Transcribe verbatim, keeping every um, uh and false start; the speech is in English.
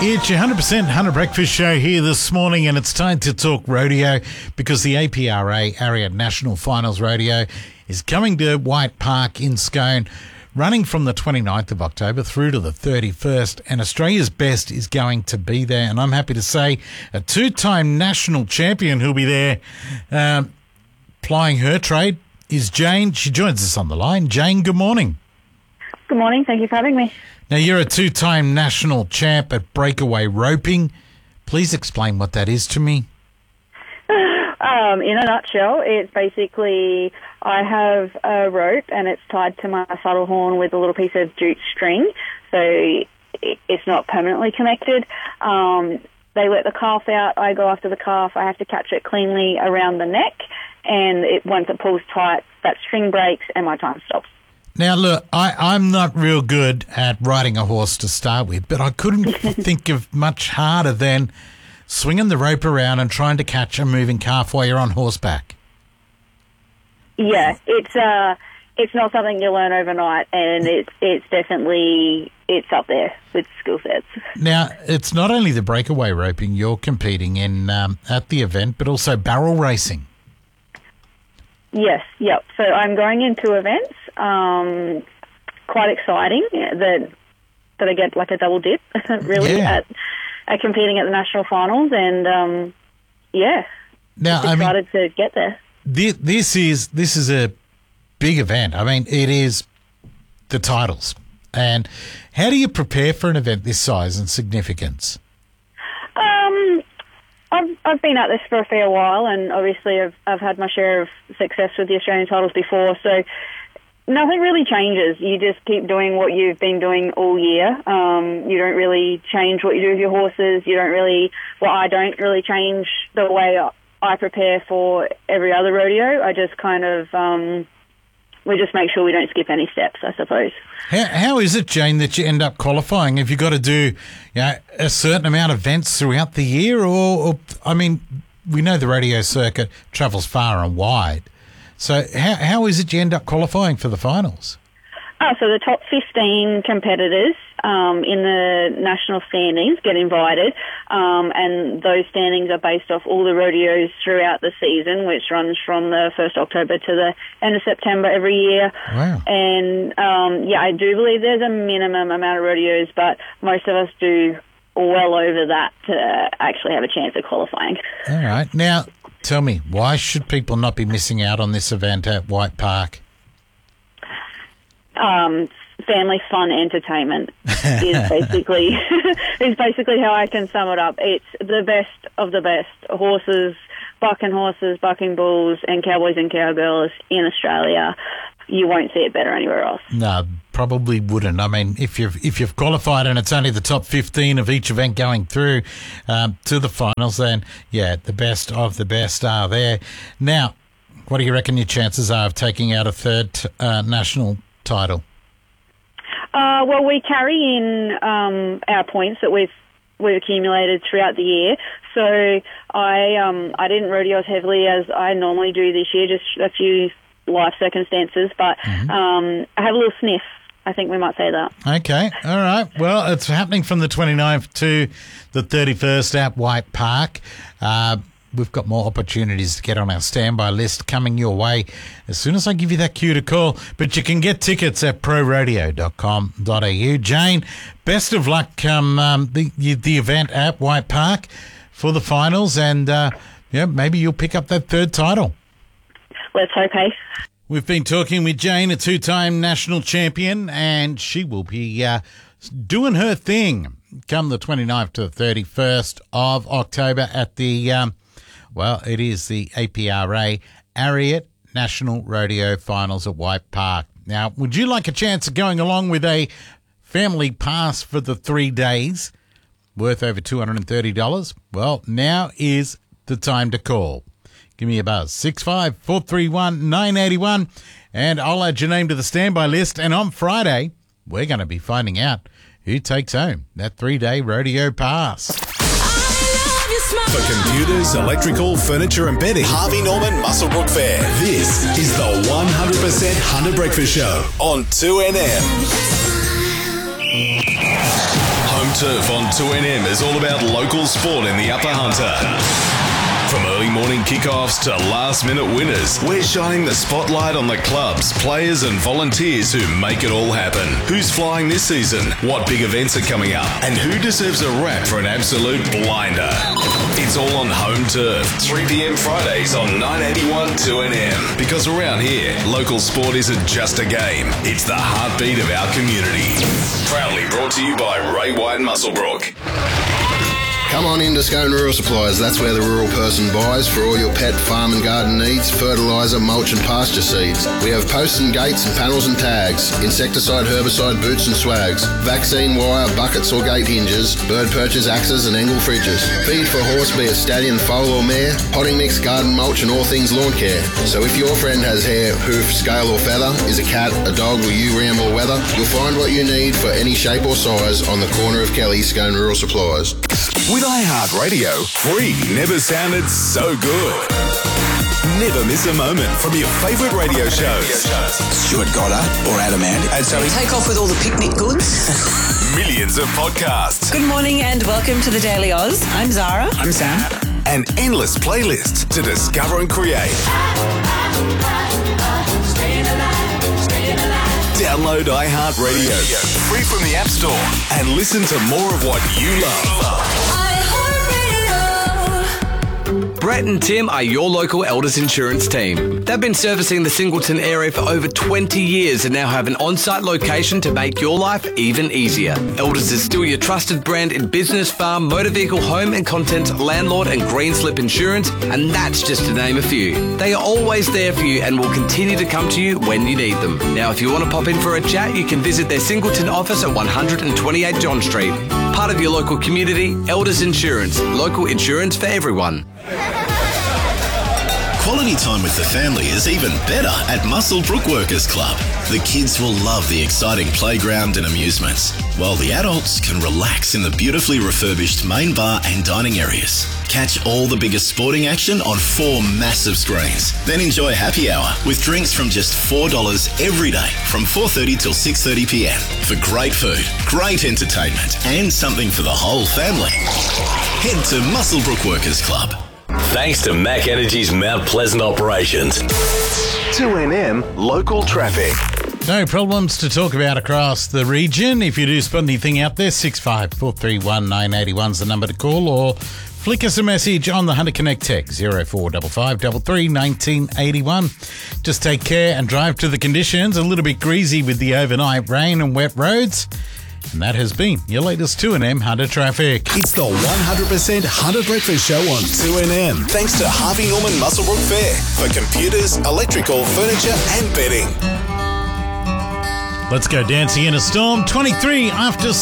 It's your one hundred percent Hunter Breakfast Show here this morning, and it's time to talk rodeo because the A P R A Ariat National Finals Rodeo is coming to White Park in Scone, running from the twenty-ninth of October through to the thirty-first, and Australia's best is going to be there, and I'm happy to say a two-time national champion who'll be there uh, plying her trade is Jane. She joins us on the line. Jane, good morning. Good morning. Thank you for having me. Now, you're a two-time national champ at breakaway roping. Please explain what that is to me. Um, in a nutshell, it's basically I have a rope and it's tied to my saddle horn with a little piece of jute string, so it's not permanently connected. Um, they let the calf out. I go after the calf. I have to catch it cleanly around the neck, and it, once it pulls tight, that string breaks and my time stops. Now, look, I, I'm not real good at riding a horse to start with, but I couldn't think of much harder than swinging the rope around and trying to catch a moving calf while you're on horseback. Yeah, it's uh, it's not something you learn overnight, and it's it's definitely it's up there with skill sets. Now, it's not only the breakaway roping you're competing in um, at the event, but also barrel racing. Yes, yep. So I'm going into events. Um, quite exciting that that I get like a double dip, really, yeah. at, at competing at the national finals, and um, yeah, now just excited I mean, to get there. This, this is this is a big event. I mean, it is the titles. And how do you prepare for an event this size and significance? Um. I've I've been at this for a fair while, and obviously I've I've had my share of success with the Australian titles before, so nothing really changes. You just keep doing what you've been doing all year. Um, you don't really change what you do with your horses. You don't really, well, I don't really change the way I prepare for every other rodeo. I just kind of, um, we just make sure we don't skip any steps, I suppose. How, how is it, Jane, that you end up qualifying? Have you got to do you know, a certain amount of events throughout the year? Or, or, I mean, we know the rodeo circuit travels far and wide. So how how is it you end up qualifying for the finals? Oh, so the top fifteen competitors um, in the national standings get invited, um, and those standings are based off all the rodeos throughout the season, which runs from the first of October to the end of September every year. Wow. And, um, yeah, I do believe there's a minimum amount of rodeos, but most of us do well over that to actually have a chance at qualifying. All right. Now, tell me, why should people not be missing out on this event at White Park? Um, family fun entertainment is basically is basically how I can sum it up. It's the best of the best horses, bucking horses, bucking bulls, and cowboys and cowgirls in Australia. You won't see it better anywhere else. No, probably wouldn't. I mean, if you've if you've qualified and it's only the top fifteen of each event going through um, to the finals, then yeah, the best of the best are there. Now, what do you reckon your chances are of taking out a third uh, national title? Uh, well, we carry in um, our points that we've we've accumulated throughout the year. So I um, I didn't rodeo as heavily as I normally do this year, just a few life circumstances, but mm-hmm. um, I have a little sniff. I think we might say that. Okay, all right. Well, it's happening from the twenty-ninth to the thirty-first at White Park. Uh, we've got more opportunities to get on our standby list coming your way as soon as I give you that cue to call. But you can get tickets at pro rodeo dot com dot a u. Jane, best of luck come um, the, the event at White Park for the finals, and uh, yeah, maybe you'll pick up that third title. Let's hope, hey. We've been talking with Jane, a two-time national champion, and she will be uh, doing her thing come the twenty-ninth to the thirty-first of October at the, um, well, it is the A P R A Ariat National Rodeo Finals at White Park. Now, would you like a chance of going along with a family pass for the three days worth over two hundred thirty dollars? Well, now is the time to call. Give me a buzz, six five four three one nine eight one, and I'll add your name to the standby list. And on Friday, we're going to be finding out who takes home that three-day rodeo pass. For computers, electrical, furniture and bedding, Harvey Norman Muswellbrook Fair. This is the one hundred percent Hunter Breakfast Show on two N M. Home Turf on two N M is all about local sport in the Upper Hunter. From early morning kickoffs to last-minute winners, we're shining the spotlight on the clubs, players and volunteers who make it all happen. Who's flying this season? What big events are coming up? And who deserves a rap for an absolute blinder? It's all on Home Turf, three p.m. Fridays on nine eighty-one two N M. Because around here, local sport isn't just a game, it's the heartbeat of our community. Proudly brought to you by Ray White Muswellbrook. Come on into Scone Rural Supplies. That's where the rural person buys for all your pet, farm and garden needs, fertiliser, mulch and pasture seeds. We have posts and gates and panels and tags, insecticide, herbicide, boots and swags, vaccine wire, buckets or gate hinges, bird perches, axes and angle fridges. Feed for horse, be it stallion, foal or mare, potting mix, garden mulch and all things lawn care. So if your friend has hair, hoof, scale or feather, is a cat, a dog or you ram or weather, you'll find what you need for any shape or size on the corner of Kelly, Scone Rural Supplies. With iHeartRadio, free never sounded so good. Never miss a moment from your favourite radio shows. Stuart Goddard or Adam Andy. And so take off with all the picnic goods. Millions of podcasts. Good morning and welcome to the Daily Oz. I'm Zara. I'm Sam. And endless playlists to discover and create. Download iHeartRadio, free from the App Store, and listen to more of what you love. Brett and Tim are your local Elders Insurance team. They've been servicing the Singleton area for over twenty years and now have an on-site location to make your life even easier. Elders is still your trusted brand in business, farm, motor vehicle, home and contents, landlord and green slip insurance, and that's just to name a few. They are always there for you and will continue to come to you when you need them. Now, if you want to pop in for a chat, you can visit their Singleton office at one twenty-eight John Street. Part of your local community, Elders Insurance. Local insurance for everyone. Quality time with the family is even better at Muswellbrook Workers Club. The kids will love the exciting playground and amusements, while the adults can relax in the beautifully refurbished main bar and dining areas. Catch all the biggest sporting action on four massive screens. Then enjoy happy hour with drinks from just four dollars every day from four thirty till six thirty p.m. for great food, great entertainment and something for the whole family. Head to Muswellbrook Workers Club. Thanks to Mac Energy's Mount Pleasant operations. two N M Local Traffic. No problems to talk about across the region. If you do spot anything out there, six five four three one nine eight one is the number to call, or flick us a message on the Hunter Connect text zero four five five three three one nine eight one. Just take care and drive to the conditions. A little bit greasy with the overnight rain and wet roads. And that has been your latest two N M Hunter Traffic. It's the one hundred percent Hunter Breakfast Show on two N M. Thanks to Harvey Norman Muswellbrook Fair for computers, electrical, furniture and bedding. Let's go dancing in a storm. twenty-three after